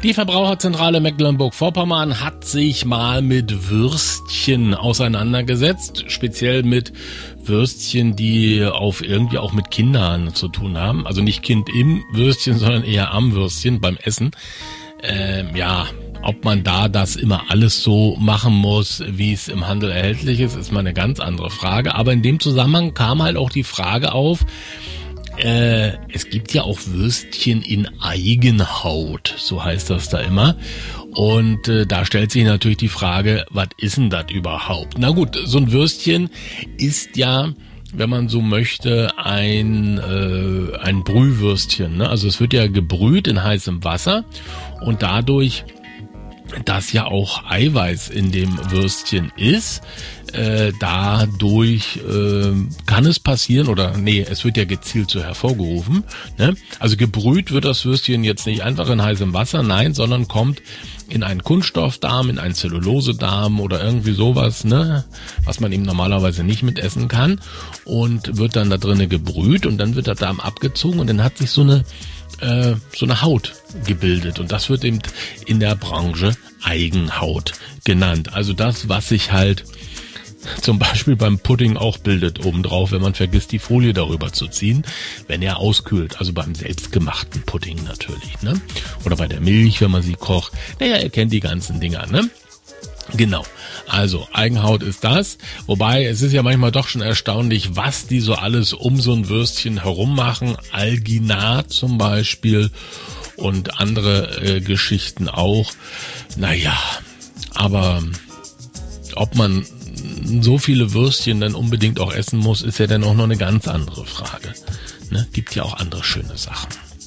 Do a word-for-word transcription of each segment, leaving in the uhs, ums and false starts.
Die Verbraucherzentrale Mecklenburg-Vorpommern hat sich mal mit Würstchen auseinandergesetzt, speziell mit Würstchen, die auf irgendwie auch mit Kindern zu tun haben. Also nicht Kind im Würstchen, sondern eher am Würstchen beim Essen. Ähm, ja, ob man da das immer alles so machen muss, wie es im Handel erhältlich ist, ist mal eine ganz andere Frage. Aber in dem Zusammenhang kam halt auch die Frage auf, Äh, es gibt ja auch Würstchen in Eigenhaut, so heißt das da immer. Und äh, da stellt sich natürlich die Frage, was ist denn das überhaupt? Na gut, so ein Würstchen ist ja, wenn man so möchte, ein äh, ein Brühwürstchen, ne? Also es wird ja gebrüht in heißem Wasser und dadurch, dass ja auch Eiweiß in dem Würstchen ist, äh, dadurch äh, kann es passieren, oder nee, es wird ja gezielt so hervorgerufen, ne? Also gebrüht wird das Würstchen jetzt nicht einfach in heißem Wasser, nein, sondern kommt in einen Kunststoffdarm, in einen Zellulosedarm oder irgendwie sowas, ne, was man eben normalerweise nicht mitessen kann, und wird dann da drinnen gebrüht und dann wird der Darm abgezogen und dann hat sich so eine äh, so eine Haut gebildet und das wird eben in der Branche Eigenhaut genannt. Also das, was sich halt zum Beispiel beim Pudding auch bildet obendrauf, wenn man vergisst, die Folie darüber zu ziehen, wenn er auskühlt. Also beim selbstgemachten Pudding natürlich, ne? Oder bei der Milch, wenn man sie kocht. Naja, ihr kennt die ganzen Dinger, ne? Genau, also Eigenhaut ist das, wobei es ist ja manchmal doch schon erstaunlich, was die so alles um so ein Würstchen herum machen. Alginat zum Beispiel und andere äh, Geschichten auch. Naja, aber ob man so viele Würstchen dann unbedingt auch essen muss, ist ja dann auch noch eine ganz andere Frage. Ne? Gibt ja auch andere schöne Sachen.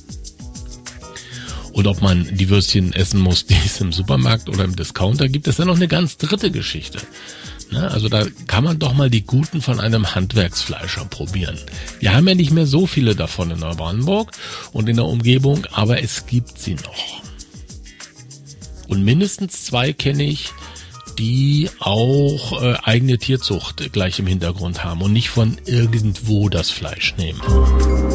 Und ob man die Würstchen essen muss, die es im Supermarkt oder im Discounter gibt, ist dann noch eine ganz dritte Geschichte. Ne? Also da kann man doch mal die guten von einem Handwerksfleischer probieren. Wir haben ja nicht mehr so viele davon in Neubrandenburg und in der Umgebung, aber es gibt sie noch. Und mindestens zwei kenne ich, die auch äh, eigene Tierzucht gleich im Hintergrund haben und nicht von irgendwo das Fleisch nehmen.